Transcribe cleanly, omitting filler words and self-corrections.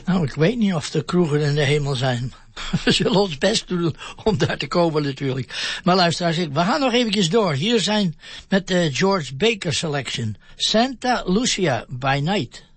Nou, ik weet niet of er kroegen in de hemel zijn. We zullen ons best doen om daar te komen natuurlijk. Maar luisteraars, we gaan nog eventjes door. Hier zijn met de George Baker Selection. Santa Lucia by Night.